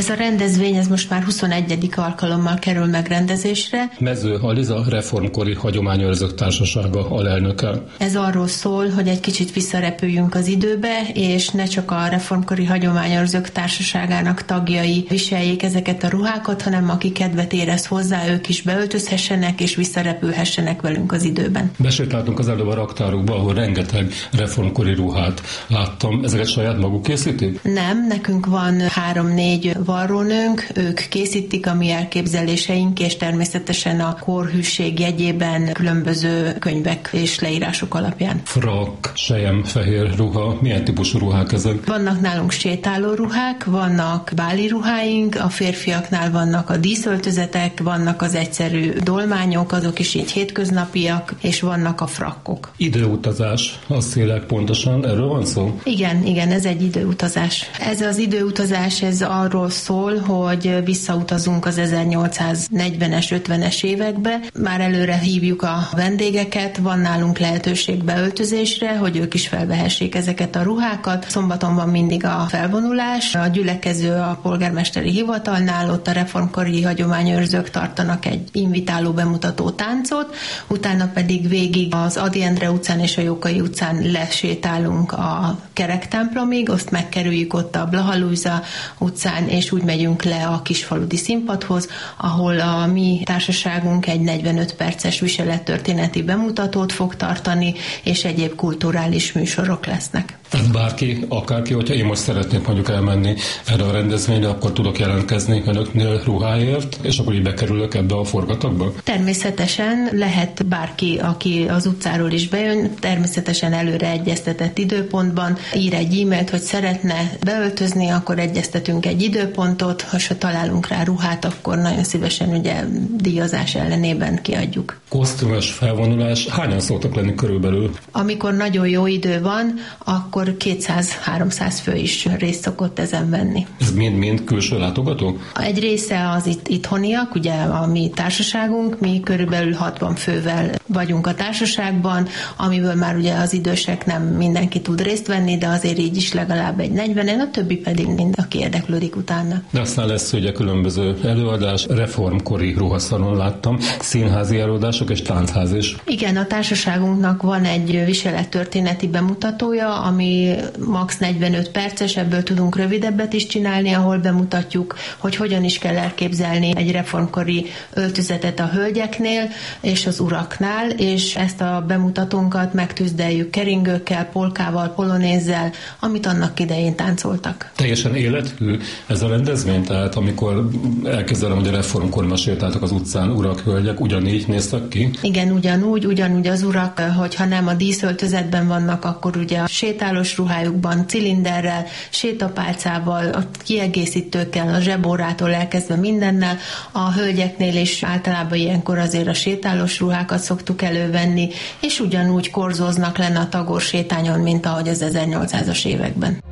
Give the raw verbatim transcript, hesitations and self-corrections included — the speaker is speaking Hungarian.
Ez a rendezvény ez most már huszonegyedik alkalommal kerül megrendezésre. Mező Aliza reformkori hagyományőrzők társasága alelnöke. Ez arról szól, hogy egy kicsit visszarepüljünk az időbe, és ne csak a reformkori hagyományőrzők társaságának tagjai viseljék ezeket a ruhákat, hanem aki kedvet érez hozzá, ők is beöltözhessenek és visszarepülhessenek velünk az időben. Besétáltunk az előbb a raktárukba, ahol rengeteg reformkori ruhát láttam. Ezeket saját maguk készítik? Nem, nekünk van három-négy varrónőnk, ők készítik a mi elképzeléseink, és természetesen a korhűség jegyében különböző könyvek és leírások alapján. Frak, sejem, fehér ruha, milyen típusú ruhák ezek? Vannak nálunk sétáló ruhák, vannak báli ruháink, a férfiaknál vannak a díszöltözetek, vannak az egyszerű dolmányok, azok is így hétköznapiak, és vannak a frakkok. Időutazás, azt élek pontosan, erről van szó? Igen, igen, ez egy időutazás. Ez az időutazás, ez arról szól, hogy visszautazunk az ezernyolcszáznegyvenes, ötvenes évekbe. Már előre hívjuk a vendégeket, van nálunk lehetőség beöltözésre, hogy ők is felvehessék ezeket a ruhákat. Szombaton van mindig a felvonulás, a gyülekező a polgármesteri hivatalnál, ott a reformkori hagyományőrzők tartanak egy invitáló bemutató táncot, utána pedig végig az Ady Endre utcán és a Jókai utcán lesétálunk a kerektemplomig, azt megkerüljük ott a Blaha Lujza utcán, és úgy megyünk le a Kisfaludi színpadhoz, ahol a mi társaságunk egy negyvenöt perces viselettörténeti bemutatót fog tartani, és egyéb kulturális műsorok lesznek. Tehát bárki, akárki, hogyha én most szeretnék mondjuk elmenni erre a rendezvényre, akkor tudok jelentkezni önöknél ruháért, és akkor így bekerülök ebbe a forgatagba? Természetesen lehet bárki, aki az utcáról is bejön, természetesen előre egyeztetett időpontban ír egy e-mailt, hogy szeretne beöltözni, akkor egyeztetünk egy időpontot, ha se találunk rá ruhát, akkor nagyon szívesen ugye díjazás ellenében kiadjuk. Kosztümös felvonulás, hányan szoktak lenni körülbelül? Amikor nagyon jó idő van, akkor kétszáz-háromszáz fő is részt szokott ezen venni. Ez mind-mind külső látogató? Egy része az itt itthoniak, ugye a mi társaságunk, mi körülbelül hatvan fővel vagyunk a társaságban, amiből már ugye az idősek nem mindenki tud részt venni, de azért így is legalább egy negyvenen, a többi pedig mind, aki érdeklődik utána. De aztán lesz ugye különböző előadás, reformkori ruhaszalon láttam, színházi előadások és táncház is. Igen, a társaságunknak van egy viselettörténeti bemutatója, ami max. negyvenöt perces, ebből tudunk rövidebbet is csinálni, ahol bemutatjuk, hogy hogyan is kell elképzelni egy reformkori öltözetet a hölgyeknél és az uraknál, és ezt a bemutatónkat megtüzdeljük keringőkkel, polkával, polonézzel, amit annak idején táncoltak. Teljesen élethű ez a rendezvény, tehát amikor elképzelem, hogy a reformkor meséltátok az utcán, urak, hölgyek, ugyanígy néztek ki? Igen, ugyanúgy, ugyanúgy az urak, hogyha nem a díszöltözetben vannak, akkor ugye a sétálós ruhájukban, cilinderrel, sétapálcával, a kiegészítőkkel, a zsebórától elkezdve mindennel. A hölgyeknél is általában ilyenkor azért a sétálós ruhákat szoktuk elővenni, és ugyanúgy korzóznak lenne a tagos sétányon, mint ahogy az ezernyolcszázas években.